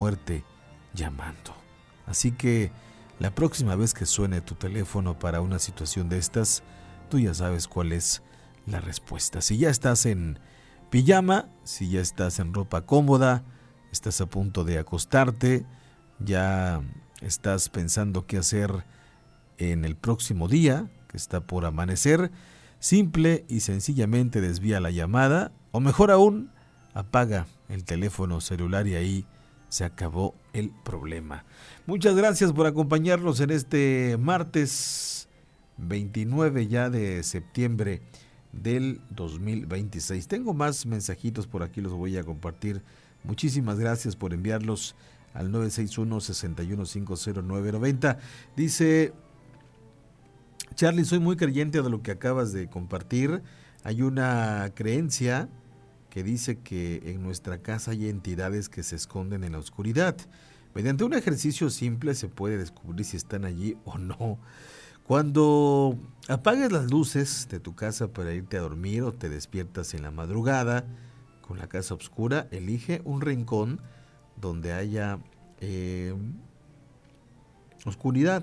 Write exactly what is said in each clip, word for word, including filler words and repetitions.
muerte llamando. Así que la próxima vez que suene tu teléfono para una situación de estas, tú ya sabes cuál es la respuesta. Si ya estás en pijama, si ya estás en ropa cómoda, estás a punto de acostarte, ya estás pensando qué hacer en el próximo día, que está por amanecer, simple y sencillamente desvía la llamada, o mejor aún, apaga el teléfono celular y ahí se acabó el problema. Muchas gracias por acompañarnos en este martes veintinueve ya de septiembre del dos mil veintiséis. Tengo más mensajitos por aquí, los voy a compartir. Muchísimas gracias por enviarlos al nueve seis uno, seis uno cinco cero nueve nueve cero. Dice Charlie, soy muy creyente de lo que acabas de compartir. Hay una creencia que dice que en nuestra casa hay entidades que se esconden en la oscuridad. Mediante un ejercicio simple se puede descubrir si están allí o no. Cuando apagues las luces de tu casa para irte a dormir o te despiertas en la madrugada con la casa oscura, elige un rincón donde haya eh, oscuridad.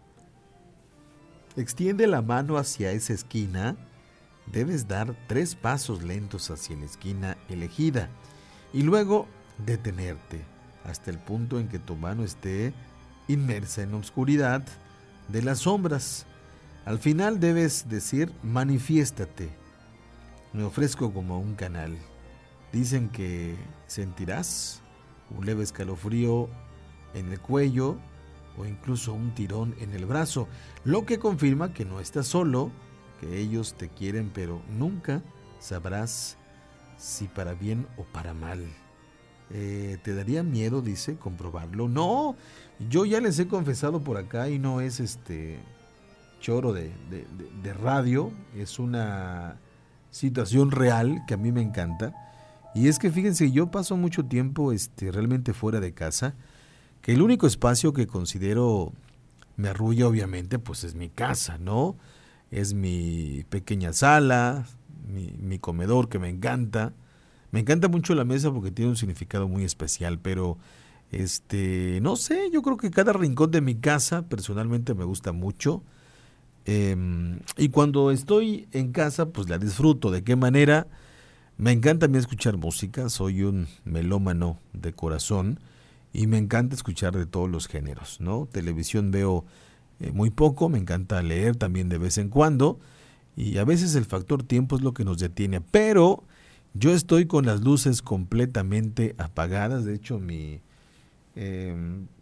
Extiende la mano hacia esa esquina. Debes dar tres pasos lentos hacia la esquina elegida y luego detenerte hasta el punto en que tu mano esté inmersa en la oscuridad de las sombras. Al final debes decir: manifiéstate, me ofrezco como un canal. Dicen que sentirás un leve escalofrío en el cuello o incluso un tirón en el brazo, lo que confirma que no estás solo, que ellos te quieren, pero nunca sabrás si para bien o para mal. Eh, ¿Te daría miedo, dice, comprobarlo? No, yo ya les he confesado por acá y no es este choro de, de, de, de radio, es una situación real que a mí me encanta. Y es que fíjense, yo paso mucho tiempo este, realmente fuera de casa, que el único espacio que considero me arrulla obviamente pues es mi casa, ¿no? Es mi pequeña sala, mi, mi comedor que me encanta. Me encanta mucho la mesa porque tiene un significado muy especial, pero este, no sé, yo creo que cada rincón de mi casa personalmente me gusta mucho. Eh, y cuando estoy en casa, pues la disfruto. ¿De qué manera? Me encanta a mí escuchar música, soy un melómano de corazón y me encanta escuchar de todos los géneros, ¿no? Televisión veo eh, muy poco, me encanta leer también de vez en cuando y a veces el factor tiempo es lo que nos detiene, pero yo estoy con las luces completamente apagadas. De hecho, mi eh,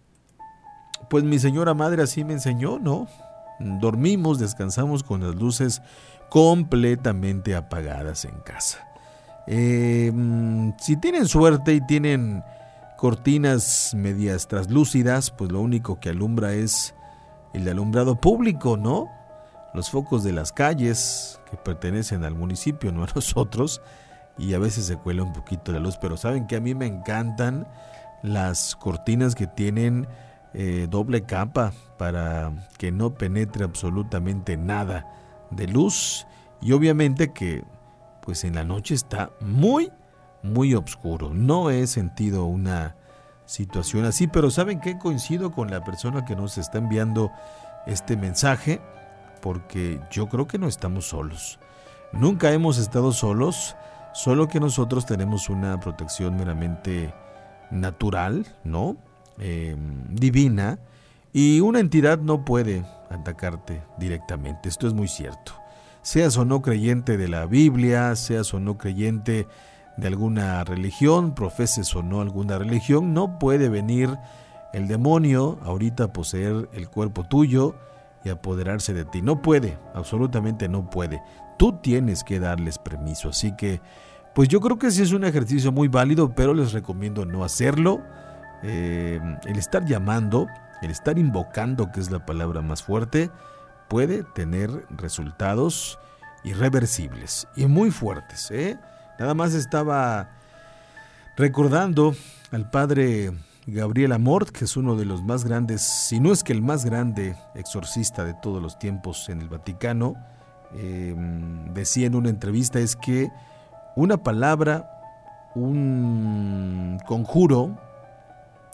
pues mi señora madre así me enseñó, ¿no? Dormimos, descansamos con las luces completamente apagadas en casa. Eh, si tienen suerte y tienen cortinas medias traslúcidas, pues lo único que alumbra es el alumbrado público, ¿no? Los focos de las calles que pertenecen al municipio, no a nosotros, y a veces se cuela un poquito la luz, pero saben que a mí me encantan las cortinas que tienen eh, doble capa para que no penetre absolutamente nada de luz, y obviamente que pues en la noche está muy, muy oscuro. No he sentido una situación así, pero ¿saben qué? Coincido con la persona que nos está enviando este mensaje, porque yo creo que no estamos solos. Nunca hemos estado solos, solo que nosotros tenemos una protección meramente natural, ¿no? Eh, divina, y una entidad no puede atacarte directamente. Esto es muy cierto. Seas o no creyente de la Biblia, seas o no creyente de alguna religión, profeses o no alguna religión, no puede venir el demonio ahorita a poseer el cuerpo tuyo y apoderarse de ti. No puede, absolutamente no puede. Tú tienes que darles permiso. Así que, pues yo creo que sí es un ejercicio muy válido, pero les recomiendo no hacerlo. Eh, el estar llamando, el estar invocando, que es la palabra más fuerte, puede tener resultados irreversibles y muy fuertes, ¿eh? Nada más estaba recordando al padre Gabriel Amort, que es uno de los más grandes, si no es que el más grande exorcista de todos los tiempos en el Vaticano. Eh, decía en una entrevista es que una palabra, un conjuro,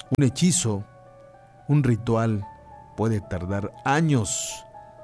Un hechizo, un ritual puede tardar años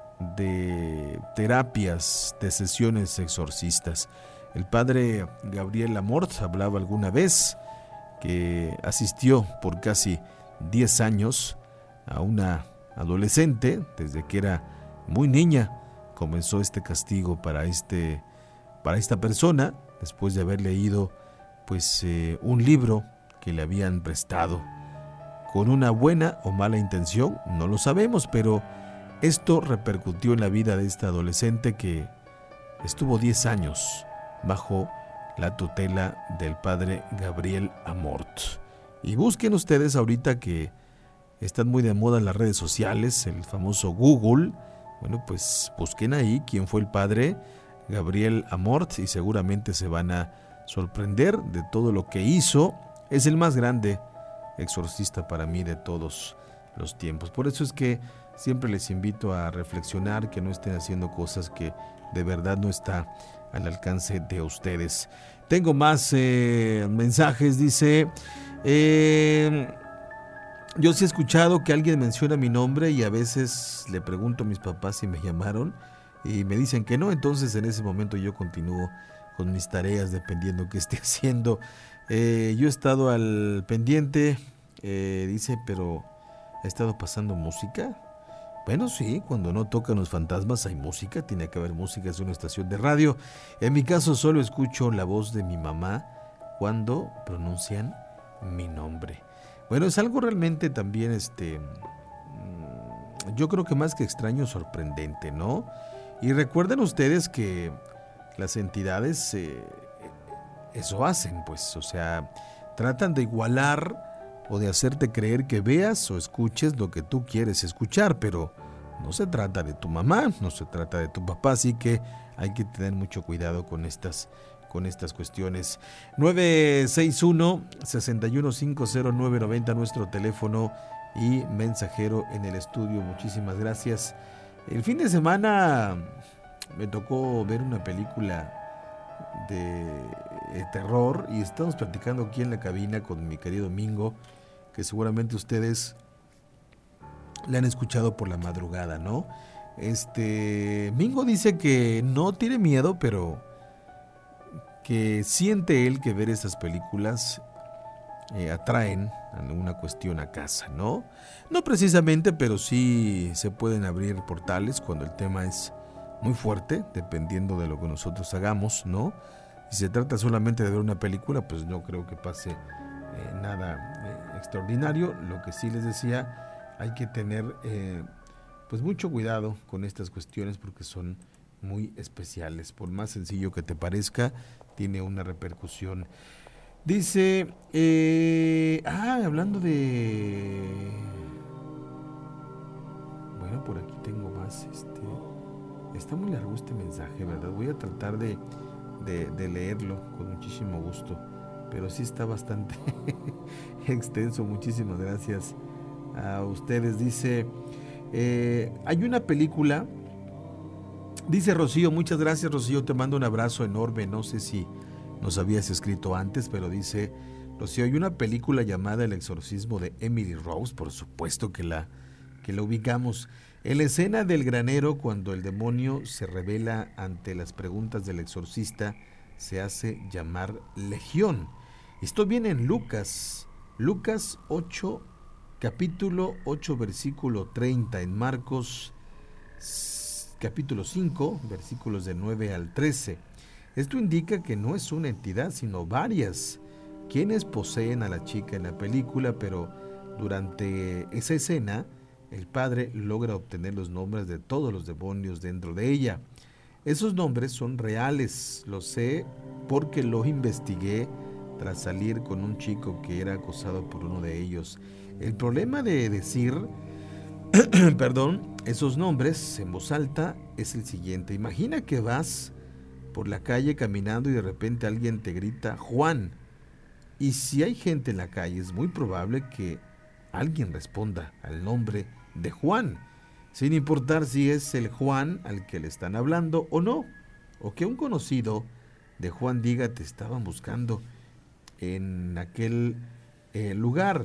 de terapias, de sesiones exorcistas. El padre Gabriel Amorth hablaba alguna vez que asistió por casi diez años a una adolescente, desde que era muy niña comenzó este castigo para, este, para esta persona, después de haber leído pues, eh, un libro que le habían prestado. Con una buena o mala intención, no lo sabemos, pero esto repercutió en la vida de esta adolescente que estuvo diez años bajo la tutela del padre Gabriel Amorth. Y busquen ustedes ahorita que están muy de moda en las redes sociales, el famoso Google. Bueno, pues busquen ahí quién fue el padre Gabriel Amorth y seguramente se van a sorprender de todo lo que hizo. Es el más grande exorcista para mí de todos los tiempos. Por eso es que siempre les invito a reflexionar, que no estén haciendo cosas que de verdad no está al alcance de ustedes. Tengo más eh, mensajes, dice... Eh, yo sí he escuchado que alguien menciona mi nombre y a veces le pregunto a mis papás si me llamaron y me dicen que no, entonces en ese momento yo continúo con mis tareas dependiendo qué esté haciendo. Eh, yo he estado al pendiente, eh, dice, pero ¿ha estado pasando música? Bueno, sí, cuando no tocan los fantasmas hay música, tiene que haber música, es una estación de radio. En mi caso solo escucho la voz de mi mamá cuando pronuncian mi nombre. Bueno, es algo realmente también, este, yo creo que más que extraño, sorprendente, ¿no? Y recuerden ustedes que las entidades eh, eso hacen, pues, o sea, tratan de igualar o de hacerte creer que veas o escuches lo que tú quieres escuchar, pero no se trata de tu mamá, no se trata de tu papá, así que hay que tener mucho cuidado con estas con estas cuestiones. nueve seis uno, seis uno cinco cero nueve nueve cero, nuestro teléfono y mensajero en el estudio. Muchísimas gracias. El fin de semana me tocó ver una película de terror y estamos platicando aquí en la cabina con mi querido Mingo, que seguramente ustedes le han escuchado por la madrugada, ¿no? Este Mingo dice que no tiene miedo, pero que siente él que ver estas películas eh, atraen alguna cuestión a casa, ¿no? No precisamente, pero sí se pueden abrir portales cuando el tema es muy fuerte, dependiendo de lo que nosotros hagamos, ¿no? Si se trata solamente de ver una película, pues no creo que pase eh, nada eh, extraordinario. Lo que sí les decía, hay que tener eh, pues mucho cuidado con estas cuestiones porque son muy especiales. Por más sencillo que te parezca, tiene una repercusión. Dice, eh, ah, hablando de... Bueno, por aquí tengo más, este... Está muy largo este mensaje, ¿verdad? Voy a tratar de, de, de leerlo con muchísimo gusto, pero sí está bastante extenso. Muchísimas gracias a ustedes. Dice, eh, hay una película... Dice Rocío, muchas gracias Rocío, te mando un abrazo enorme, no sé si nos habías escrito antes, pero dice Rocío, hay una película llamada El exorcismo de Emily Rose, por supuesto que la, que la ubicamos. En la escena del granero, cuando el demonio se revela ante las preguntas del exorcista, se hace llamar Legión. Esto viene en Lucas, Lucas ocho, capítulo ocho, versículo treinta, en Marcos capítulo cinco, versículos de nueve al trece. Esto indica que no es una entidad, sino varias quienes poseen a la chica en la película, pero durante esa escena el padre logra obtener los nombres de todos los demonios dentro de ella. Esos nombres son reales, lo sé porque lo investigué tras salir con un chico que era acosado por uno de ellos. El problema de decir perdón, esos nombres en voz alta es el siguiente. Imagina que vas por la calle caminando y de repente alguien te grita Juan. Y si hay gente en la calle, es muy probable que alguien responda al nombre de Juan, sin importar si es el Juan al que le están hablando o no, o que un conocido de Juan diga te estaban buscando en aquel eh, lugar.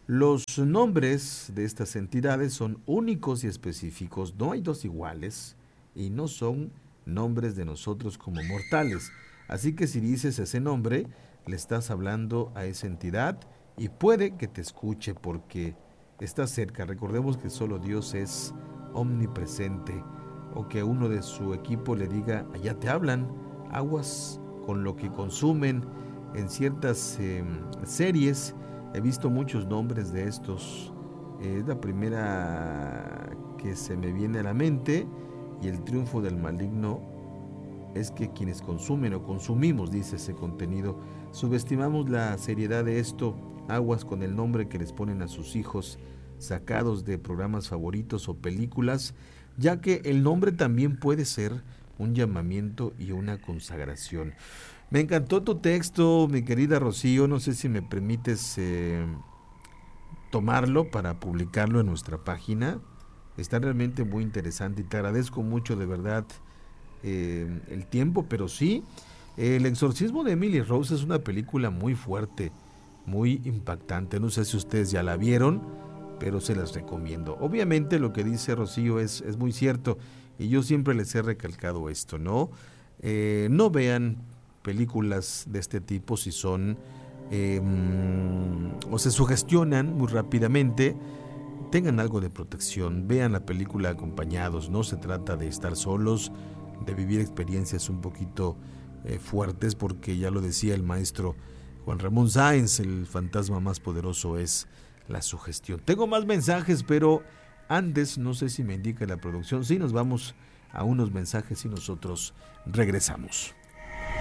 Los nombres de estas entidades son únicos y específicos, no hay dos iguales y no son nombres de nosotros como mortales. Así que si dices ese nombre, le estás hablando a esa entidad y puede que te escuche porque está cerca. Recordemos que solo Dios es omnipresente, o que uno de su equipo le diga, allá te hablan, aguas con lo que consumen. En ciertas eh, series he visto muchos nombres de estos. Es la primera que se me viene a la mente, y el triunfo del maligno es que quienes consumen o consumimos, dice ese contenido, subestimamos la seriedad de esto. Aguas con el nombre que les ponen a sus hijos sacados de programas favoritos o películas, ya que el nombre también puede ser un llamamiento y una consagración. Me encantó tu texto, mi querida Rocío, no sé si me permites eh, tomarlo para publicarlo en nuestra página. Está realmente muy interesante y te agradezco mucho de verdad eh, el tiempo, pero sí, El exorcismo de Emily Rose es una película muy fuerte, muy impactante. No sé si ustedes ya la vieron, pero se las recomiendo. Obviamente lo que dice Rocío es, es muy cierto, y yo siempre les he recalcado esto, ¿no? Eh, no vean películas de este tipo si son eh, o se sugestionan muy rápidamente. Tengan algo de protección, vean la película acompañados, no se trata de estar solos, de vivir experiencias un poquito eh, fuertes, porque ya lo decía el maestro Juan Ramón Sáenz, el fantasma más poderoso es la sugestión. Tengo más mensajes, pero antes, no sé si me indica la producción, sí, nos vamos a unos mensajes y nosotros regresamos.